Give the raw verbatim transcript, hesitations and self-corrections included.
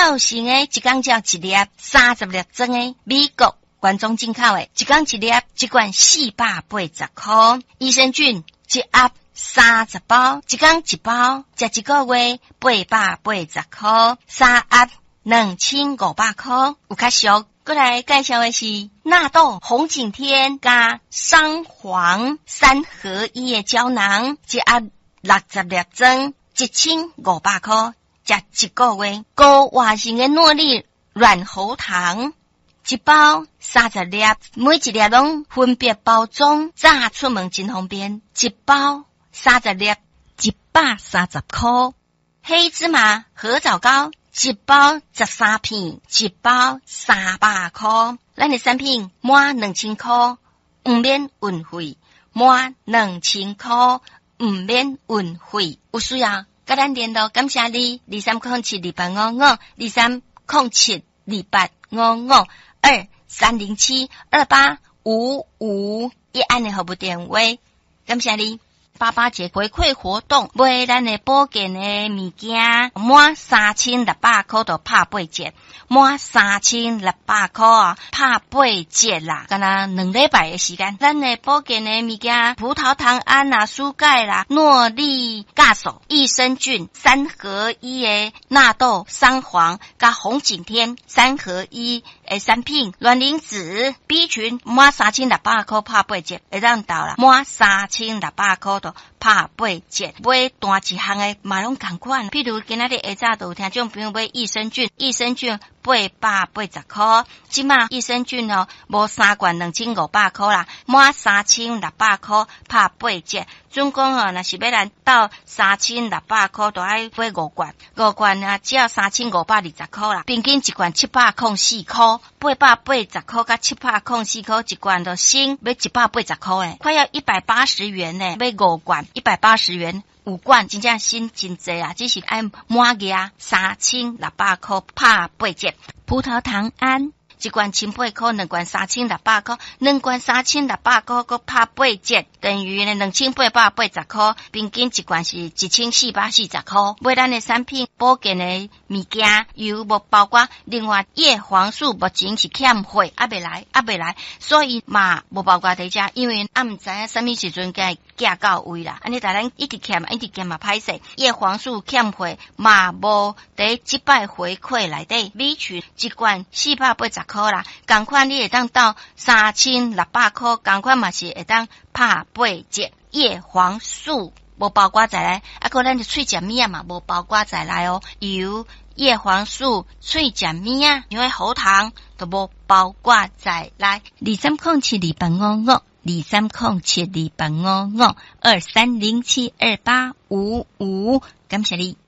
造型诶，一缸叫一粒三十粒装诶，美国原装进口诶，一缸一粒，一罐四百八十块。益生菌一盒三十包，一缸一包，食一个月八百八十块，三盒两千五百块。有较俗，过来介绍的是纳豆红景天加桑黄三合一的胶囊，一盒六十粒装，一千五百块，食一个月。高活性的诺丽软喉糖，一包三十粒，每一粒拢分别包装，炸出门真方便。一包三十粒，一百三十块。黑芝麻合枣糕，一包十三片，一包三百块。咱的产品满两千块，唔免运费；满两千块，唔免运费。有需要甲咱联络，感谢你。二三零七二八五五，二三零七二八五五，二三零七二八五五，一按的服务电话，感谢你。八八节回馈活动，买咱的保健的物件，满三千六百块就拍八折，满三千六百块啊，拍八折啦！敢若两礼拜的时间，咱的保健的物件，葡萄糖胺啦、舒钙啦、诺丽加手、益生菌三合一的纳豆、桑黄加红景天三合一的产品，卵磷脂 B 群满三千六百块拍八折，会当到啦，满三千六百块。拍八折，买单一项的嘛拢同款。譬如今仔日下早就有听众朋友买益生菌，益生菌八百八十块，即马益生菌哦，无三罐两千五百块啦，满三千六百块拍八折。总共哦，若是要咱到三千六百块，就爱买五罐，五罐啊只要三千五百二十块啦，平均一罐七百零四块，八百八十块甲七百零四块一罐就省要一百八十块诶，快要一百八十元呢，买五罐一百八十元。五罐真正省真济啦，只是爱满额三千六百块拍八折。葡萄糖胺一罐千八块，两罐三千六百块，两罐三千六百块个拍八折，等于呢两千八百八十块，平均一罐是一千四百四十块。买咱的产品保健的物件，有无包括另外叶黄素目前是欠货，还未来，还未来，所以嘛无包括在这，因为俺唔知影什么时阵该寄到位啦。安尼大咱一直欠，一直欠嘛歹势，叶黄素欠货嘛无在即摆回馈内底，米群一罐四百八十块啦，同款你会当到三千六百块，同款嘛是会当拍八折。叶黄素无包括在内，啊，个咱的喙食物嘛无包括在内哦。有叶黄素、喙食物啊，因为喉糖都无包括在内。二三零七二八五五，二三零七二八五五，二三零七二八五五，感谢你。